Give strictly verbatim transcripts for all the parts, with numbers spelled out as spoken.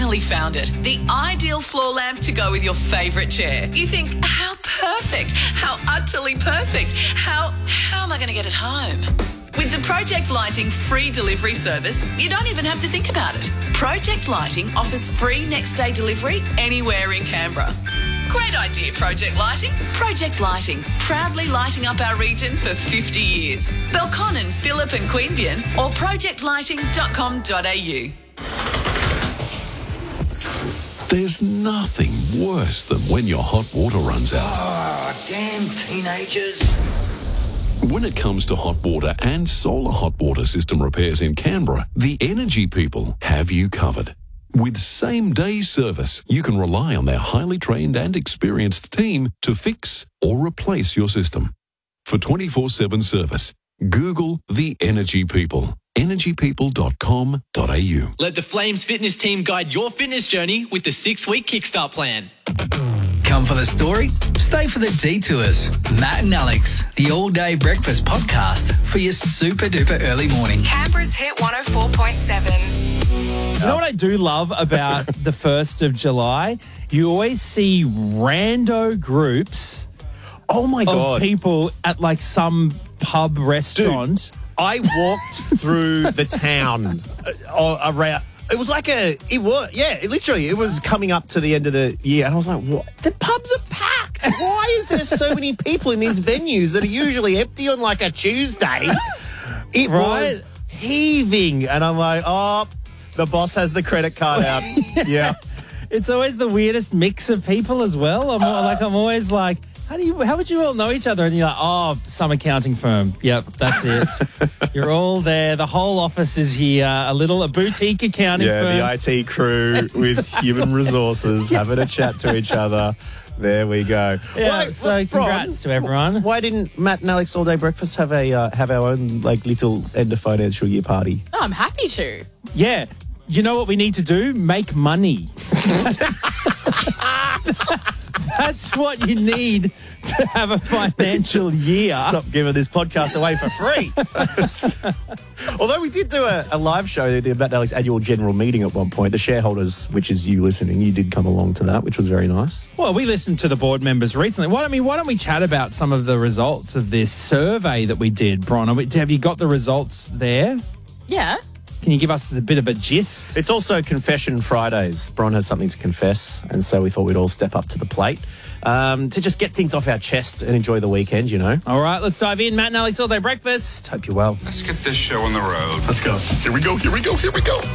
finally found it. The ideal floor lamp to go with your favourite chair. You think, how perfect, how utterly perfect, how, how am I going to get it home? With the Project Lighting free delivery service, you don't even have to think about it. Project Lighting offers free next day delivery anywhere in Canberra. Great idea, Project Lighting. Project Lighting, proudly lighting up our region for fifty years. Belconnen, Phillip and Queanbeyan or project lighting dot com dot a u. There's nothing worse than when your hot water runs out. Oh, damn teenagers. When it comes to hot water and solar hot water system repairs in Canberra, the Energy People have you covered. With same-day service, you can rely on their highly trained and experienced team to fix or replace your system. For twenty-four seven service, Google the Energy People. energy people dot com dot a u. Let the Flames fitness team guide your fitness journey with the six-week Kickstart plan. Come for the story, stay for the detours. Matt and Alex, the all-day breakfast podcast for your super-duper early morning. Canberra's Hit one oh four point seven. You know what I do love about the first of July? You always see rando groups Oh my of God. people at like some pub restaurant. Dude, I walked through the town uh, around. It was like a, it was, yeah, it literally, it was coming up to the end of the year. And I was like, what? The pubs are packed. Why is there so many people in these venues that are usually empty on like a Tuesday? It Right. was heaving. And I'm like, oh, the boss has the credit card out. Yeah. It's always the weirdest mix of people as well. I'm uh, like, I'm always like, how do you? How would you all know each other? And you're like, oh, some accounting firm. Yep, that's it. You're all there. The whole office is here. A little a boutique accounting Yeah, firm. the I T crew with human resources having a chat to each other. There we go. Yeah, Why- so well, congrats Bron, to everyone. Why didn't Matt and Alex All Day Breakfast have a uh, have our own like little end of financial year party? Oh, I'm happy to. Yeah. You know what we need to do? Make money. That's what you need to have a financial year. Stop giving this podcast away for free. Although we did do a, a live show, the Matt and Alex annual general meeting at one point. The shareholders, which is you listening, you did come along to that, which was very nice. Well, we listened to the board members recently. Why don't we, why don't we chat about some of the results of this survey that we did, Bron? Are we- Have you got the results there? Yeah. Can you give us a bit of a gist? It's also Confession Fridays. Bron has something to confess, and so we thought we'd all step up to the plate um, to just get things off our chest and enjoy the weekend, you know. All right, let's dive in. Matt and Alex All Day Breakfast. Hope you're well. Let's get this show on the road. Let's go. Here we go, here we go, here we go.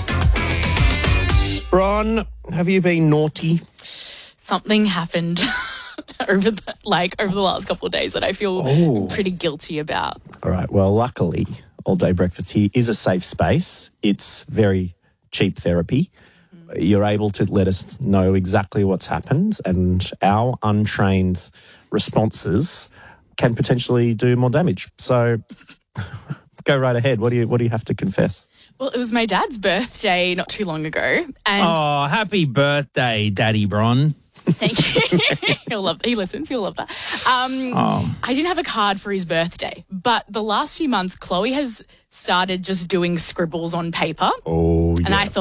Bron, have you been naughty? Something happened over the like over the last couple of days that I feel Oh. pretty guilty about. All right, well, luckily, All Day Breakfast here is a safe space. It's very cheap therapy. You're able to let us know exactly what's happened, and our untrained responses can potentially do more damage. So go right ahead. What do you what do you have to confess? Well, it was my dad's birthday not too long ago, and Oh, happy birthday, Daddy Bron. thank you. he'll love. He listens. He'll love that. Um, Oh. I didn't have a card for his birthday, but the last few months, Chloe has started just doing scribbles on paper, Oh, and I thought.